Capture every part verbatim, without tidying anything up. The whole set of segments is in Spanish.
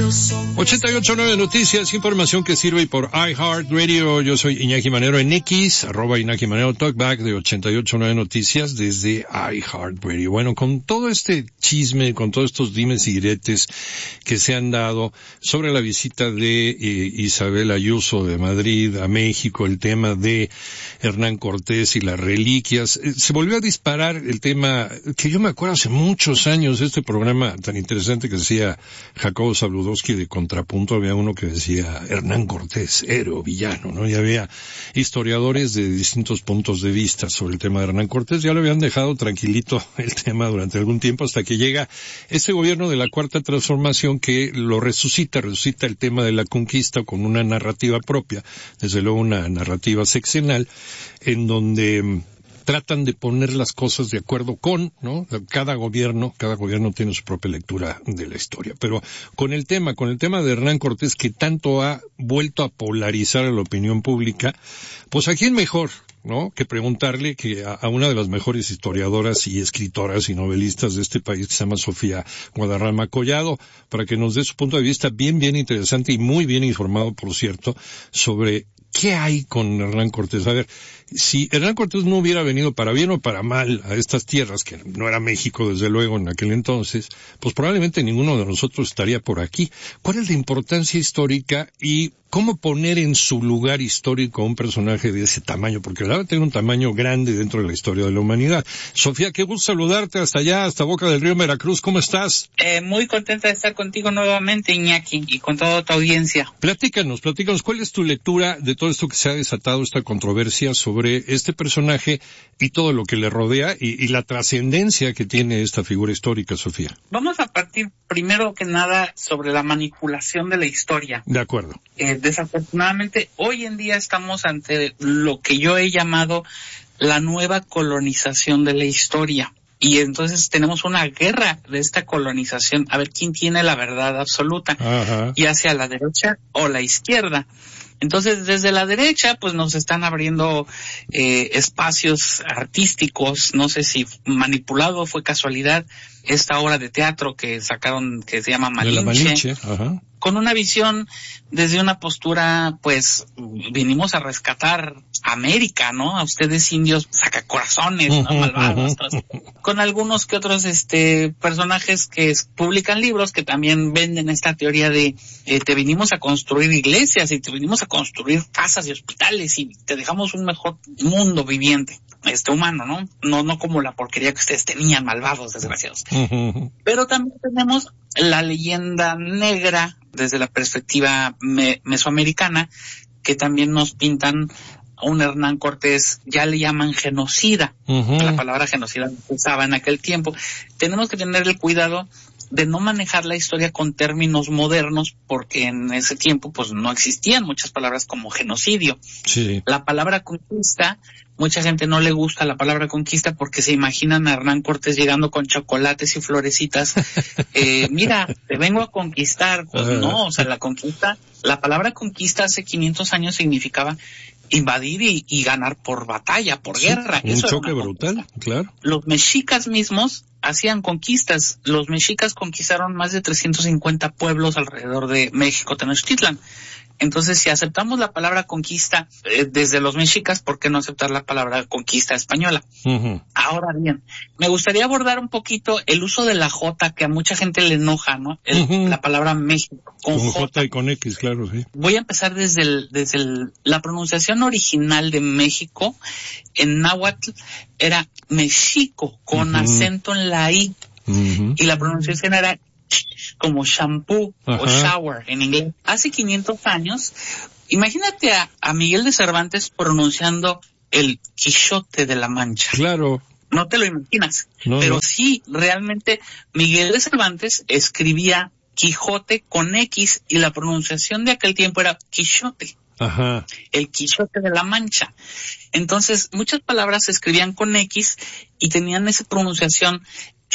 ochenta y ocho punto nueve Noticias, información que sirve por iHeartRadio. Yo soy Iñaki Manero en X, arroba Iñaki Manero, talkback de ochenta y ocho punto nueve Noticias desde iHeartRadio. Bueno, con todo este chisme, con todos estos dimes y diretes que se han dado sobre la visita de eh, Isabel Ayuso de Madrid a México, el tema de Hernán Cortés y las reliquias, eh, se volvió a disparar el tema que yo me acuerdo hace muchos años, este programa tan interesante que decía Jacobo Zabludowski de Contrapunto, había uno que decía Hernán Cortés, héroe o villano, ¿no? Y había historiadores de distintos puntos de vista sobre el tema de Hernán Cortés. Ya lo habían dejado tranquilito el tema durante algún tiempo hasta que llega este gobierno de la Cuarta Transformación que lo resucita, resucita el tema de la conquista con una narrativa propia, desde luego una narrativa sexenal, en donde tratan de poner las cosas de acuerdo con, ¿no? Cada gobierno, cada gobierno tiene su propia lectura de la historia. Pero con el tema, con el tema de Hernán Cortés que tanto ha vuelto a polarizar a la opinión pública, pues ¿a quién mejor, no? Que preguntarle que a, a una de las mejores historiadoras y escritoras y novelistas de este país que se llama Sofía Guadarrama Collado, para que nos dé su punto de vista bien, bien interesante y muy bien informado, por cierto, sobre ¿qué hay con Hernán Cortés? A ver, si Hernán Cortés no hubiera venido para bien o para mal a estas tierras, que no era México desde luego en aquel entonces, pues probablemente ninguno de nosotros estaría por aquí. ¿Cuál es la importancia histórica y cómo poner en su lugar histórico a un personaje de ese tamaño? Porque la verdad tiene un tamaño grande dentro de la historia de la humanidad. Sofía, qué gusto saludarte hasta allá, hasta Boca del Río, Veracruz. ¿Cómo estás? Eh, muy contenta de estar contigo nuevamente, Iñaki, y con toda tu audiencia. Platícanos, platícanos, ¿cuál es tu lectura de todo esto que se ha desatado, esta controversia sobre este personaje y todo lo que le rodea y, y la trascendencia que tiene esta figura histórica, Sofía? Vamos a partir primero que nada sobre la manipulación de la historia. De acuerdo. Eh, desafortunadamente, hoy en día estamos ante lo que yo he llamado la nueva colonización de la historia. Y entonces tenemos una guerra de esta colonización, a ver quién tiene la verdad absoluta, Ajá. ya sea la derecha o la izquierda. Entonces, desde la derecha, pues nos están abriendo eh, espacios artísticos, no sé si manipulado fue casualidad, esta obra de teatro que sacaron, que se llama Malinche, Malinche. Ajá. Con una visión desde una postura, pues, vinimos a rescatar América, ¿no? A ustedes indios sacacorazones, ¿no? Malvados. Con algunos que otros, este, personajes que es, publican libros que también venden esta teoría de, eh, te vinimos a construir iglesias y te vinimos a construir casas y hospitales y te dejamos un mejor mundo viviente, este, humano, ¿no? No, no como la porquería que ustedes tenían, malvados, desgraciados. Pero también tenemos la leyenda negra desde la perspectiva me- mesoamericana, que también nos pintan a un Hernán Cortés, ya le llaman genocida. Uh-huh. La palabra genocida no se usaba en aquel tiempo. Tenemos que tener el cuidado de no manejar la historia con términos modernos, porque en ese tiempo pues no existían muchas palabras como genocidio. Sí. La palabra conquista, mucha gente no le gusta la palabra conquista porque se imaginan a Hernán Cortés llegando con chocolates y florecitas. eh, mira, te vengo a conquistar. Pues uh-huh. No, o sea, la conquista, la palabra conquista hace quinientos años significaba invadir y, y ganar por batalla, por sí, guerra. Un Eso choque brutal, claro. Los mexicas mismos hacían conquistas. Los mexicas conquistaron más de trescientos cincuenta pueblos alrededor de México, Tenochtitlan. Entonces, si aceptamos la palabra conquista eh, desde los mexicas, ¿por qué no aceptar la palabra conquista española? Uh-huh. Ahora bien, me gustaría abordar un poquito el uso de la J, que a mucha gente le enoja, ¿no? El, uh-huh. La palabra México. Con, con J. J y con X, claro, sí. Voy a empezar desde, el, desde el, la pronunciación original de México. En náhuatl era Mexico, con uh-huh. acento en la I. Uh-huh. Y la pronunciación era como shampoo Ajá. o shower en inglés. Hace quinientos años, imagínate a, a Miguel de Cervantes pronunciando el Quijote de la Mancha. Claro. No te lo imaginas. No, pero no. sí, realmente Miguel de Cervantes escribía Quijote con X y la pronunciación de aquel tiempo era Quijote. Ajá. El Quijote de la Mancha. Entonces, muchas palabras se escribían con X y tenían esa pronunciación.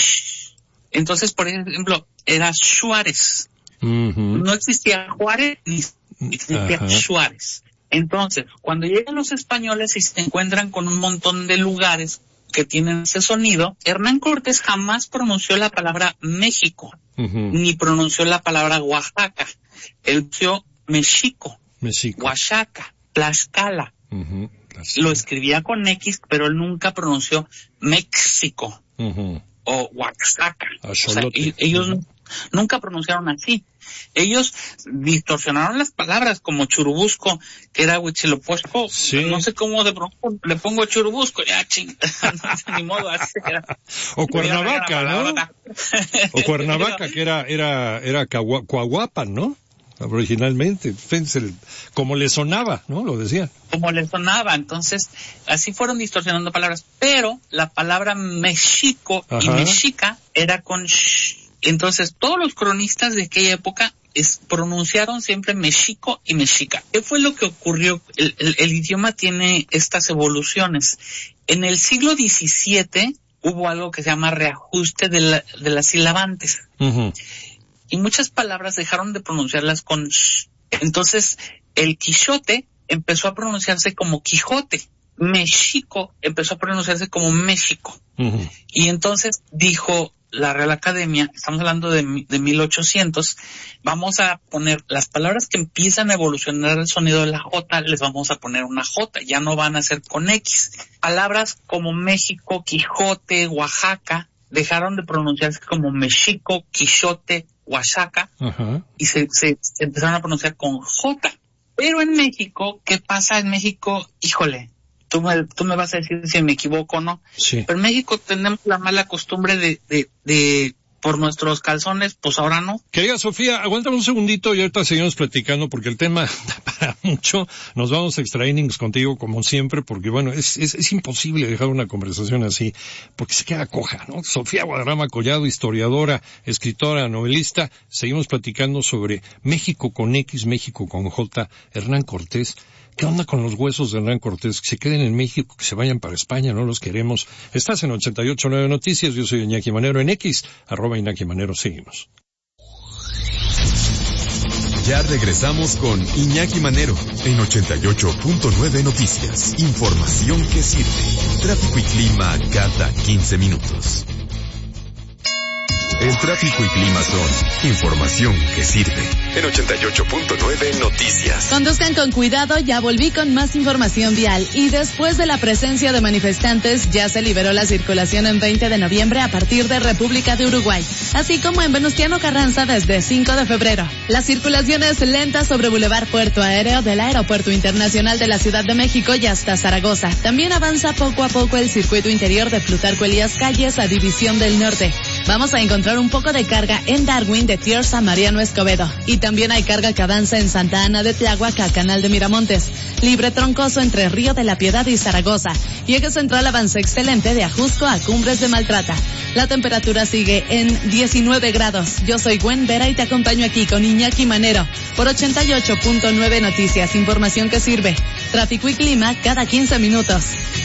Entonces, por ejemplo, era Suárez. Uh-huh. No existía Juárez ni existía Ajá. Suárez. Entonces, cuando llegan los españoles y se encuentran con un montón de lugares que tienen ese sonido, Hernán Cortés jamás pronunció la palabra México, uh-huh. ni pronunció la palabra Oaxaca. Él pronunció Mexico, Mexico. Oaxaca, Tlaxcala. Uh-huh. Lo escribía con X, pero él nunca pronunció México uh-huh. o Oaxaca. O sea, y, ellos uh-huh. nunca pronunciaron así. Ellos distorsionaron las palabras, como churubusco, que era Huitzilopochtli. Sí. No sé cómo de pronto le pongo churubusco, ya ching, ni modo, así era. O Cuernavaca, ¿no? O Cuernavaca, que era, era, era Coahuapan, ¿no? Originalmente, como le sonaba, ¿no? Lo decían. Como le sonaba, entonces, así fueron distorsionando palabras, pero la palabra México Ajá. y mexica era con sh. Entonces, todos los cronistas de aquella época es, pronunciaron siempre México y mexica. ¿Qué fue lo que ocurrió? El, el, el idioma tiene estas evoluciones. En el siglo diecisiete hubo algo que se llama reajuste de, la, de las silabantes. Uh-huh. Y muchas palabras dejaron de pronunciarlas con sh. Entonces, el Quijote empezó a pronunciarse como Quijote. México empezó a pronunciarse como México. Uh-huh. Y entonces dijo la Real Academia, estamos hablando de, de mil ochocientos, vamos a poner las palabras que empiezan a evolucionar el sonido de la J, les vamos a poner una J, ya no van a ser con X. Palabras como México, Quijote, Oaxaca, dejaron de pronunciarse como México, Quijote, Oaxaca, uh-huh. y se, se, se empezaron a pronunciar con J. Pero en México, ¿qué pasa en México? Híjole, tú me, tú me vas a decir si me equivoco o no. Sí. Pero en México tenemos la mala costumbre de, de, de, por nuestros calzones, pues ahora no. Querida Sofía, aguántame un segundito y ahorita seguimos platicando porque el tema da para mucho. Nos vamos a extra innings contigo como siempre porque bueno, es, es, es imposible dejar una conversación así porque se queda coja, ¿no? Sofía Guadarrama Collado, historiadora, escritora, novelista. Seguimos platicando sobre México con X, México con J, Hernán Cortés. ¿Qué onda con los huesos de Hernán Cortés? Que se queden en México, que se vayan para España, no los queremos. Estás en ochenta y ocho punto nueve Noticias, yo soy Iñaki Manero en X, arroba Iñaki Manero, seguimos. Ya regresamos con Iñaki Manero en ochenta y ocho punto nueve Noticias. Información que sirve. Tráfico y clima cada quince minutos. El tráfico y clima son información que sirve. En ochenta y ocho punto nueve Noticias. Conduzcan con cuidado, ya volví con más información vial. Y después de la presencia de manifestantes, ya se liberó la circulación en veinte de noviembre a partir de República de Uruguay, así como en Venustiano Carranza desde cinco de febrero. La circulación es lenta sobre Boulevard Puerto Aéreo del Aeropuerto Internacional de la Ciudad de México y hasta Zaragoza. También avanza poco a poco el circuito interior de Plutarco Elías Calles a División del Norte. Vamos a encontrar un poco de carga en Darwin de Tiers a Mariano Escobedo. Y también hay carga que avanza en Santa Ana de Tláhuac a Canal de Miramontes. Libre troncoso entre Río de la Piedad y Zaragoza. Y eje central avanza excelente de Ajusco a Cumbres de Maltrata. La temperatura sigue en diecinueve grados. Yo soy Gwen Vera y te acompaño aquí con Iñaki Manero por ochenta y ocho punto nueve Noticias. Información que sirve. Tráfico y clima cada quince minutos.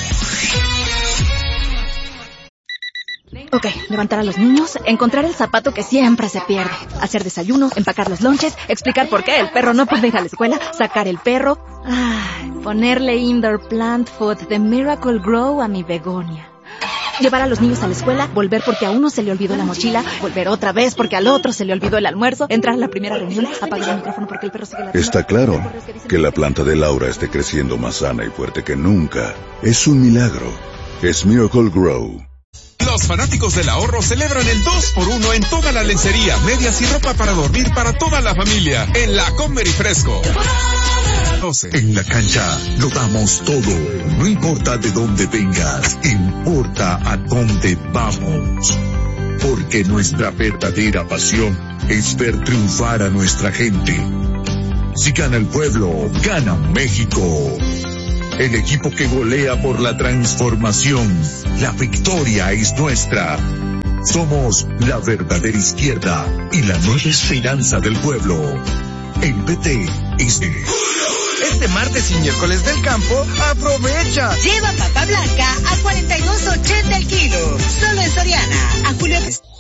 Ok, levantar a los niños, encontrar el zapato que siempre se pierde, hacer desayuno, empacar los lonches, explicar por qué el perro no puede ir a la escuela, sacar el perro, ay, ponerle indoor plant food de Miracle Grow a mi begonia. Llevar a los niños a la escuela, volver porque a uno se le olvidó la mochila, volver otra vez porque al otro se le olvidó el almuerzo, entrar a la primera reunión, apagar el micrófono porque el perro sigue ladrando. Está claro que la planta de Laura esté creciendo más sana y fuerte que nunca. Es un milagro. Es Miracle Grow. Los fanáticos del ahorro celebran el dos por uno en toda la lencería, medias y ropa para dormir para toda la familia. En la Comer y Fresco. En la cancha lo damos todo. No importa de dónde vengas, importa a dónde vamos. Porque nuestra verdadera pasión es ver triunfar a nuestra gente. Si gana el pueblo, gana México. El equipo que golea por la transformación. La victoria es nuestra. Somos la verdadera izquierda y la nueva esperanza del pueblo. El P T es de... Este martes y miércoles del campo, aprovecha. Lleva papa blanca a cuarenta y dos ochenta el kilo. Solo en Soriana. A Julio...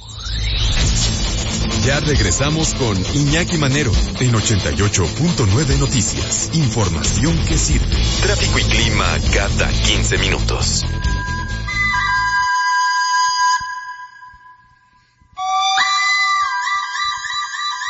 Ya regresamos con Iñaki Manero en ochenta y ocho punto nueve Noticias. Información que sirve. Tráfico y clima cada quince minutos.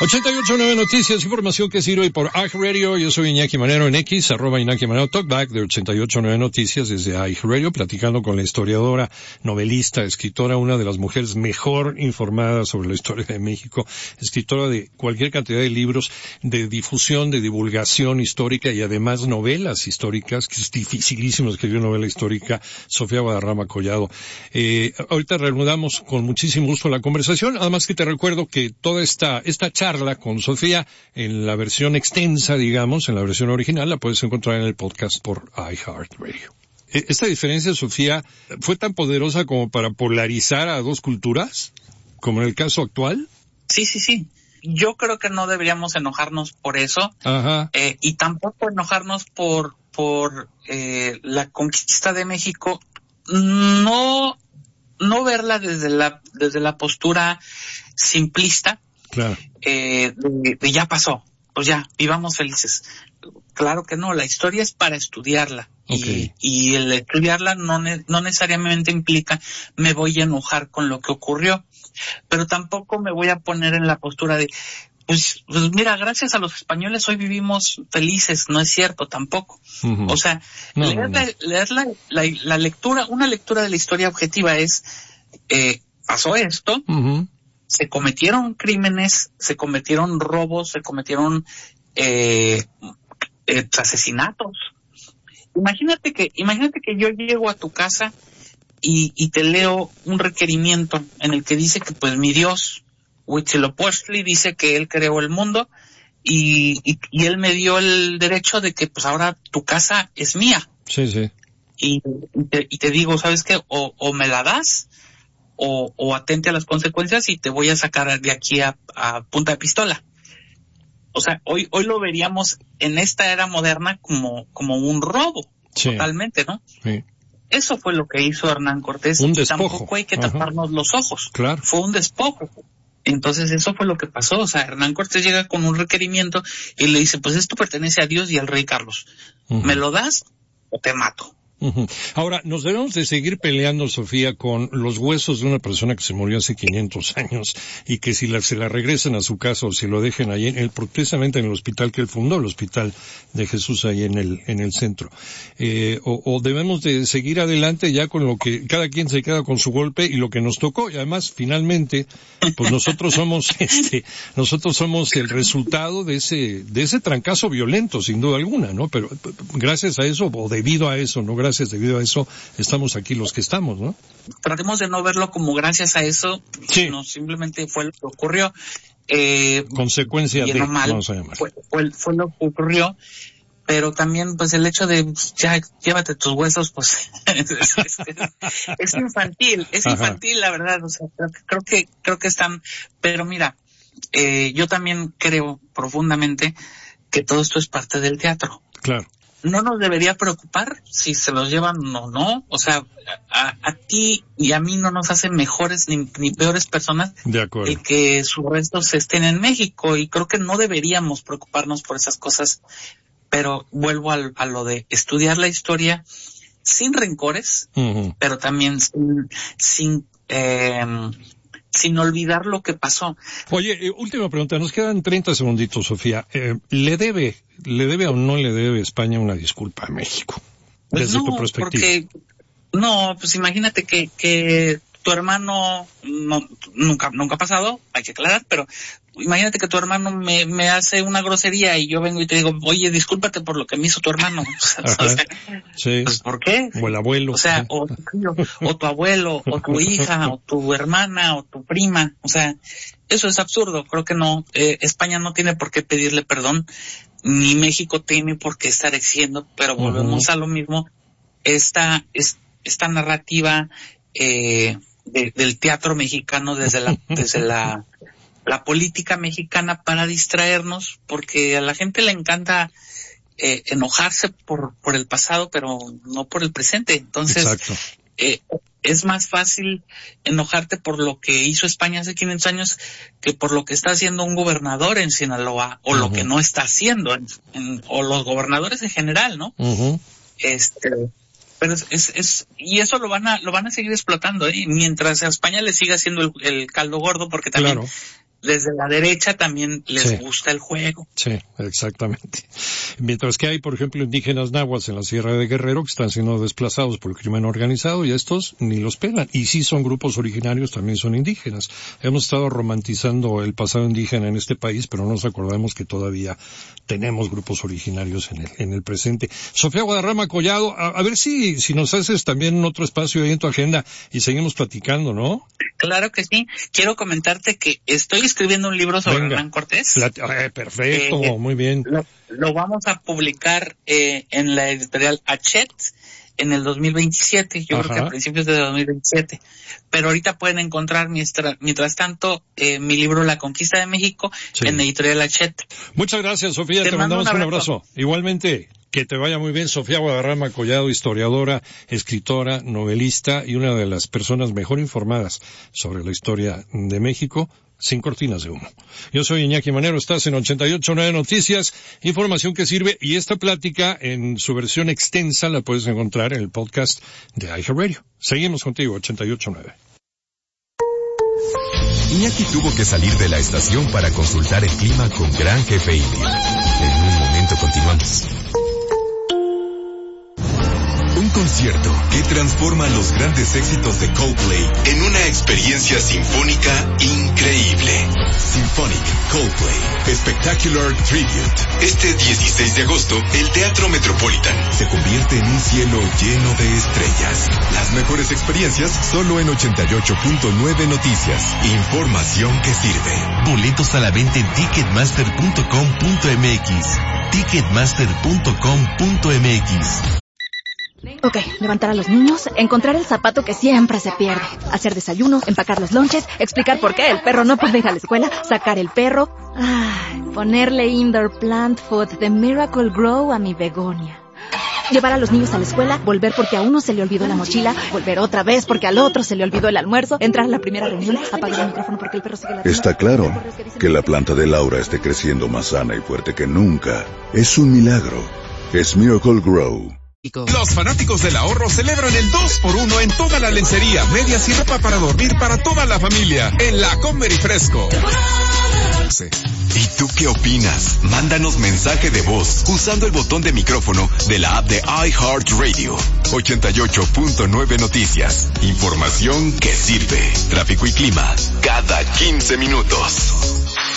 ochenta y ocho punto nueve Noticias, información que sirve por iHeartRadio. Yo soy Iñaki Manero en X, arroba Iñaki Manero Talkback de ochenta y ocho punto nueve Noticias desde iHeartRadio, platicando con la historiadora, novelista, escritora, una de las mujeres mejor informadas sobre la historia de México, escritora de cualquier cantidad de libros de difusión, de divulgación histórica y además novelas históricas, que es dificilísimo escribir novela histórica, Sofía Guadarrama Collado. Eh, ahorita reanudamos con muchísimo gusto la conversación, además que te recuerdo que toda esta, esta charla con Sofía en la versión extensa, digamos, en la versión original, la puedes encontrar en el podcast por iHeartRadio. ¿Esta diferencia, Sofía, fue tan poderosa como para polarizar a dos culturas, como en el caso actual? Sí, sí, sí. Yo creo que no deberíamos enojarnos por eso. Ajá. Eh, y tampoco enojarnos por, por, eh, la conquista de México. No, no verla desde la, desde la postura simplista. Claro. Eh, de, de ya pasó, pues ya, vivamos felices. Claro que no, la historia es para estudiarla. Okay. Y, y el estudiarla no, ne- no necesariamente implica me voy a enojar con lo que ocurrió, pero tampoco me voy a poner en la postura de, pues, pues mira, gracias a los españoles hoy vivimos felices. No es cierto tampoco. Uh-huh. O sea, no, leer, no, no. La, leer la, la, la lectura, una lectura de la historia objetiva es, eh, pasó esto, uh-huh. se cometieron crímenes, se cometieron robos, se cometieron eh, eh, asesinatos. Imagínate que, imagínate que yo llego a tu casa y, y te leo un requerimiento en el que dice que pues mi Dios, Huitzilopochtli, dice que él creó el mundo y, y, y él me dio el derecho de que pues ahora tu casa es mía. Sí, sí. Y, y, te, y te digo, ¿sabes qué? O, o me la das o, o atente a las consecuencias y te voy a sacar de aquí a, a punta de pistola. O sea, hoy hoy lo veríamos en esta era moderna como como un robo, sí. Totalmente, ¿no? Sí. Eso fue lo que hizo Hernán Cortés. Un y despojo. Tampoco hay que Ajá. taparnos los ojos. Claro. Fue un despojo. Entonces eso fue lo que pasó. O sea, Hernán Cortés llega con un requerimiento y le dice, pues esto pertenece a Dios y al rey Carlos. Uh-huh. ¿Me lo das o te mato? Uh-huh. Ahora, nos debemos de seguir peleando, Sofía, con los huesos de una persona que se murió hace quinientos años y que si la, se la regresan a su casa o si lo dejen ahí, en el, precisamente en el hospital que él fundó, el Hospital de Jesús ahí en el, en el centro. Eh, o, o debemos de seguir adelante ya con lo que cada quien se queda con su golpe y lo que nos tocó. Y además, finalmente, pues nosotros somos, este, nosotros somos el resultado de ese, de ese trancazo violento, sin duda alguna, ¿no? Pero gracias a eso, o debido a eso, no gracias debido a eso estamos aquí los que estamos, ¿no? Tratemos de no verlo como gracias a eso, sí. sino simplemente fue lo que ocurrió. Eh, Consecuencia de, mal, vamos a llamar. Fue, fue, fue lo que ocurrió, pero también pues el hecho de ya llévate tus huesos, pues es, es, es, es infantil, es Ajá. infantil la verdad, o sea, creo, creo que creo que están, pero mira, eh, yo también creo profundamente que todo esto es parte del teatro. Claro. No nos debería preocupar si se los llevan o no. O sea, a, a ti y a mí no nos hacen mejores ni, ni peores personas de acuerdo. El que sus restos estén en México. Y creo que no deberíamos preocuparnos por esas cosas. Pero vuelvo a, a lo de estudiar la historia sin rencores, uh-huh. pero también sin, sin eh, sin olvidar lo que pasó. Oye, eh, última pregunta, nos quedan treinta segunditos, Sofía. Eh, ¿Le debe, le debe o no le debe España una disculpa a México? Pues desde no, tu perspectiva. Porque, no, pues imagínate que, que tu hermano, no, nunca, nunca ha pasado, hay que aclarar, pero imagínate que tu hermano me, me hace una grosería y yo vengo y te digo, oye, discúlpate por lo que me hizo tu hermano. O sea, sí. Pues, ¿por qué? O el abuelo. O sea, o tu tío, o tu abuelo, o tu hija, o tu hermana, o tu prima. O sea, eso es absurdo. Creo que no, eh, España no tiene por qué pedirle perdón, ni México tiene por qué estar exigiendo, pero volvemos uh-huh. a lo mismo. Esta, es, esta narrativa, eh, de, del teatro mexicano desde la, desde la, la política mexicana para distraernos, porque a la gente le encanta eh, enojarse por, por el pasado, pero no por el presente. Entonces, eh, es más fácil enojarte por lo que hizo España hace quinientos años que por lo que está haciendo un gobernador en Sinaloa, o uh-huh. lo que no está haciendo, en, en, o los gobernadores en general, ¿no? Uh-huh. Este, pero es, es, es, y eso lo van a, lo van a seguir explotando, ¿eh? Mientras a España le siga haciendo el, el caldo gordo, porque también, claro. desde la derecha también les sí. gusta el juego. Sí, exactamente. Mientras que hay, por ejemplo, indígenas náhuatl en la Sierra de Guerrero que están siendo desplazados por el crimen organizado y estos ni los pelan. Y sí son grupos originarios, también son indígenas. Hemos estado romantizando el pasado indígena en este país, pero no nos acordamos que todavía tenemos grupos originarios en el, en el presente. Sofía Guadarrama Collado, a, a ver si, si nos haces también otro espacio ahí en tu agenda y seguimos platicando, ¿no? Claro que sí. Quiero comentarte que estoy escribiendo un libro sobre Venga. Hernán Cortés. La, eh, perfecto, eh, muy bien. Lo, lo vamos a publicar eh, en la editorial Hachette en el dos mil veintisiete, yo Ajá. creo que a principios de dos mil veintisiete. Pero ahorita pueden encontrar, mientras, mientras tanto, eh, mi libro La Conquista de México sí. en la editorial Hachette. Muchas gracias, Sofía. Te, te mandamos un abrazo. un abrazo. Igualmente. Que te vaya muy bien, Sofía Guadarrama Collado, historiadora, escritora, novelista y una de las personas mejor informadas sobre la historia de México, sin cortinas de humo. Yo soy Iñaki Manero, estás en ochenta y ocho punto nueve Noticias, información que sirve, y esta plática en su versión extensa la puedes encontrar en el podcast de iHeartRadio. Seguimos contigo, ochenta y ocho punto nueve. Iñaki tuvo que salir de la estación para consultar el clima con Gran Jefe Indio. En un momento continuamos. Un concierto que transforma los grandes éxitos de Coldplay en una experiencia sinfónica increíble. Symphonic Coldplay Spectacular Tribute. Este dieciséis de agosto, el Teatro Metropolitan se convierte en un cielo lleno de estrellas. Las mejores experiencias solo en ochenta y ocho punto nueve Noticias. Información que sirve. Boletos a la venta en ticketmaster punto com punto m x. ticketmaster punto com punto m x. Ok, levantar a los niños, encontrar el zapato que siempre se pierde, hacer desayuno, empacar los lonches, explicar por qué el perro no puede ir a la escuela, sacar el perro, ay, ponerle indoor plant food de Miracle Grow a mi begonia. Llevar a los niños a la escuela, volver porque a uno se le olvidó la mochila, volver otra vez porque al otro se le olvidó el almuerzo, entrar a la primera reunión, apagar el micrófono porque el perro sigue la... Está claro que la planta de Laura esté creciendo más sana y fuerte que nunca. Es un milagro. Es Miracle Grow. Los fanáticos del ahorro celebran el dos por uno en toda la lencería, medias y ropa para dormir para toda la familia, en la Comer y Fresco. ¿Y tú qué opinas? Mándanos mensaje de voz usando el botón de micrófono de la app de iHeartRadio. ochenta y ocho punto nueve Noticias. Información que sirve. Tráfico y clima cada quince minutos.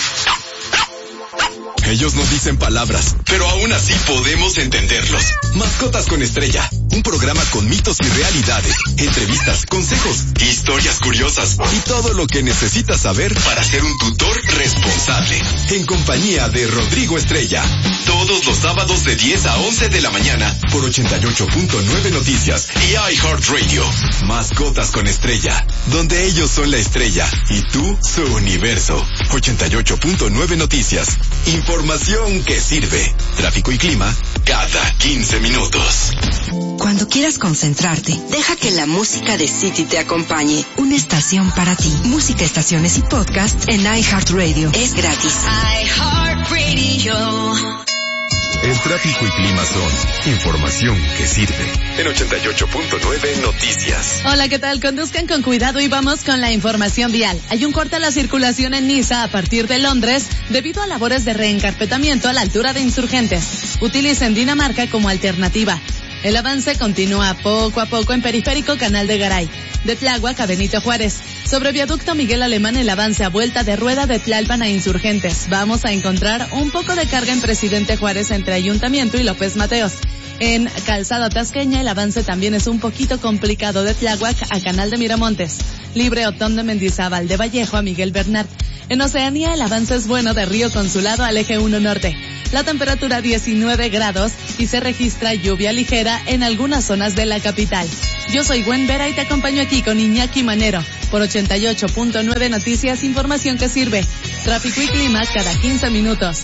Ellos nos dicen palabras, pero aún así podemos entenderlos. Mascotas con Estrella, un programa con mitos y realidades, entrevistas, consejos, historias curiosas y todo lo que necesitas saber para ser un tutor responsable. En compañía de Rodrigo Estrella, todos los sábados de diez a once de la mañana por ochenta y ocho punto nueve Noticias y iHeartRadio. Mascotas con Estrella, donde ellos son la estrella y tú su universo. ochenta y ocho punto nueve Noticias. Información que sirve. Tráfico y clima cada quince minutos. Cuando quieras concentrarte, deja que la música de City te acompañe. Una estación para ti. Música, estaciones y podcast en iHeartRadio. Es gratis. iHeartRadio. El tráfico y clima son información que sirve. En ochenta y ocho punto nueve Noticias. Hola, ¿qué tal? Conduzcan con cuidado y vamos con la información vial. Hay un corte a la circulación en Niza a partir de Londres debido a labores de reencarpetamiento a la altura de Insurgentes. Utilicen Dinamarca como alternativa. El avance continúa poco a poco en Periférico Canal de Garay, de Tláhuac a Benito Juárez. Sobre Viaducto Miguel Alemán, el avance a vuelta de rueda de Tlalpan a Insurgentes. Vamos a encontrar un poco de carga en Presidente Juárez entre Ayuntamiento y López Mateos. En Calzada Tasqueña, el avance también es un poquito complicado de Tláhuac a Canal de Miramontes. Libre Otón de Mendizábal, de Vallejo a Miguel Bernard. En Oceanía, el avance es bueno de Río Consulado al Eje uno Norte. La temperatura diecinueve grados y se registra lluvia ligera en algunas zonas de la capital. Yo soy Gwen Vera y te acompaño aquí con Iñaki Manero por ochenta y ocho punto nueve Noticias, información que sirve. Tráfico y clima cada quince minutos.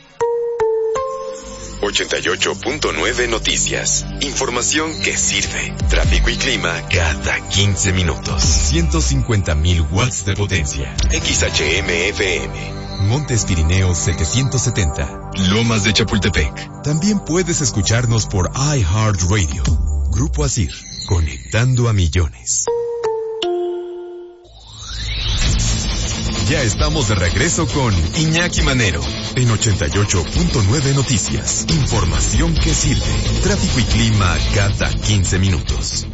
ochenta y ocho punto nueve Noticias. Información que sirve. Tráfico y clima cada quince minutos. ciento cincuenta mil watts de potencia. X H M F M. Montes Pirineos setecientos setenta. Lomas de Chapultepec. También puedes escucharnos por iHeartRadio. Grupo Asir. Conectando a millones. Ya estamos de regreso con Iñaki Manero en ochenta y ocho punto nueve Noticias. Información que sirve. Tráfico y clima cada quince minutos.